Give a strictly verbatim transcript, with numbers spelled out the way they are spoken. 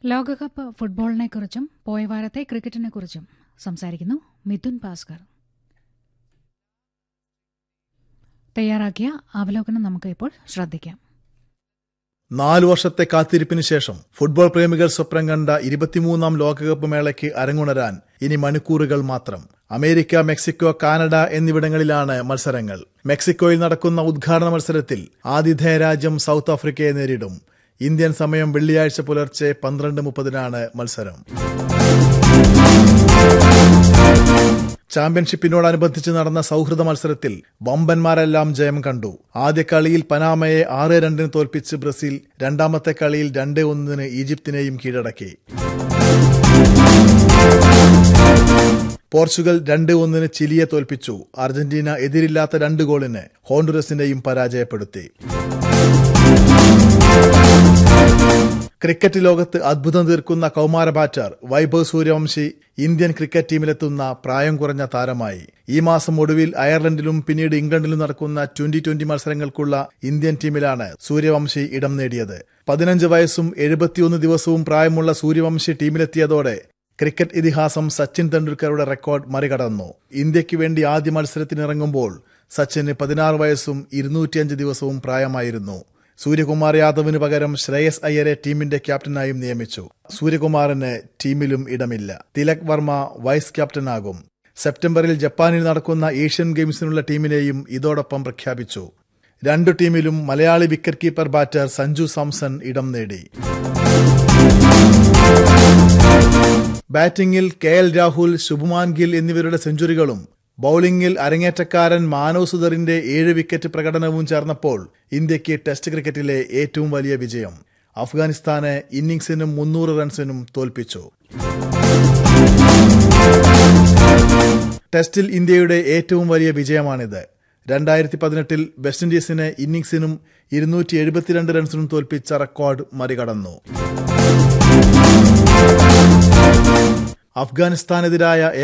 ലോകകപ്പ് ഫുട്ബോളിനെക്കുറിച്ചും പോയവാരത്തെ ക്രിക്കറ്റിനെക്കുറിച്ചും സംസാരിക്കുന്നു മിഥുൻ ഭാസ്കർ. തയ്യാറാക്കിയ അവലോകനം നമുക്ക് ഇപ്പോൾ ശ്രദ്ധിക്കാം. നാലു വർഷത്തെ കാത്തിരിപ്പിന് ശേഷം ഫുട്ബോൾ പ്രേമികൾ സ്വപ്നം കണ്ട ഇരുപത്തിമൂന്നാം ലോകകപ്പ് മേളയ്ക്ക് അരങ്ങുണരാൻ ഇനി മണിക്കൂറുകൾ മാത്രം. അമേരിക്ക, മെക്സിക്കോ, കാനഡ എന്നിവിടങ്ങളിലാണ് മത്സരങ്ങൾ. മെക്സിക്കോയിൽ നടക്കുന്ന ഉദ്ഘാടന മത്സരത്തിൽ ആതിഥേയ രാജ്യം സൌത്ത് ആഫ്രിക്കയെ നേരിടും. ഇന്ത്യൻ സമയം വെള്ളിയാഴ്ച പുലർച്ചെ പന്ത്രണ്ട് മുപ്പതിനാണ് മത്സരം. ചാമ്പ്യൻഷിപ്പിനോടനുബന്ധിച്ച് നടന്ന സൌഹൃദ മത്സരത്തിൽ വമ്പന്മാരെല്ലാം ജയം കണ്ടു. ആദ്യ കളിയിൽ പനാമയെ ആറ് രണ്ടിന് തോൽപ്പിച്ച് ബ്രസീൽ രണ്ടാമത്തെ കളിയിൽ രണ്ട് ഒന്നിന് ഈജിപ്തിനെയും കീഴടക്കി. പോർച്ചുഗൽ രണ്ട് ഒന്നിന് ചിലിയെ തോൽപ്പിച്ചു. അർജന്റീന എതിരില്ലാത്ത രണ്ട് ഗോളിന് ഹോണ്ടുറസിനെയും പരാജയപ്പെടുത്തി. ക്രിക്കറ്റ് ലോകത്ത് അദ്ഭുതം തീർക്കുന്ന കൌമാര batter Vaibhav Suryavanshi Indian cricket ടീമിലെത്തുന്ന പ്രായം കുറഞ്ഞ താരമായി. ഈ മാസം ഒടുവിൽ അയർലൻഡിലും പിന്നീട് ഇംഗ്ലണ്ടിലും നടക്കുന്ന ട്വന്റി ട്വന്റി മത്സരങ്ങൾക്കുള്ള ഇന്ത്യൻ ടീമിലാണ് സൂര്യവംശി ഇടം നേടിയത്. പതിനഞ്ച് വയസ്സും എഴുപത്തിയൊന്ന് ദിവസവും പ്രായമുള്ള സൂര്യവംശി ടീമിലെത്തിയതോടെ ക്രിക്കറ്റ് ഇതിഹാസം സച്ചിൻ തെണ്ടുൽക്കറുടെ റെക്കോർഡ് മറികടന്നു. ഇന്ത്യയ്ക്ക് വേണ്ടി ആദ്യ മത്സരത്തിനിറങ്ങുമ്പോൾ സച്ചിന് പതിനാറ് വയസ്സും ഇരുന്നൂറ്റിയഞ്ച് ദിവസവും പ്രായമായിരുന്നു. സൂര്യകുമാർ യാദവിന് പകരം ശ്രേയസ് അയ്യരെ ടീമിന്റെ ക്യാപ്റ്റനായും നിയമിച്ചു. സൂര്യകുമാറിന് ടീമിലും ഇടമില്ല. തിലക് വർമ്മ വൈസ് ക്യാപ്റ്റനാകും. സെപ്റ്റംബറിൽ ജപ്പാനിൽ നടക്കുന്ന ഏഷ്യൻ ഗെയിംസിനുള്ള ടീമിനെയും ഇതോടൊപ്പം പ്രഖ്യാപിച്ചു. രണ്ടു ടീമിലും Malayali wicket keeper batter Sanju Samson ഇടം നേടി. ബാറ്റിംഗിൽ കെ എൽ രാഹുൽ, ശുഭ്മാൻ ഗിൽ എന്നിവരുടെ സെഞ്ചുറികളും ബൌളിംഗിൽ അരങ്ങേറ്റക്കാരൻ മാനവ് സുധറിന്റെ ഏഴ് വിക്കറ്റ് പ്രകടനവും ചേർന്നപ്പോൾ ഇന്ത്യയ്ക്ക് ടെസ്റ്റ് ക്രിക്കറ്റിലെ ഏറ്റവും വലിയ വിജയം. അഫ്ഗാനിസ്ഥാനെ ഇന്നിംഗ്സിനും മുന്നൂറ് റൺസിനും തോൽപ്പിച്ചു. ടെസ്റ്റിൽ ഇന്ത്യയുടെ ഏറ്റവും വലിയ വിജയമാണിത്. രണ്ടായിരത്തി പതിനെട്ടിൽ വെസ്റ്റ് ഇൻഡീസിനെ ഇന്നിംഗ്സിനും ഇരുന്നൂറ്റി എഴുപത്തിരണ്ട് റൺസിനും തോൽപ്പിച്ച റെക്കോർഡ് മറികടന്നു. അഫ്ഗാനിസ്ഥാനെതിരായ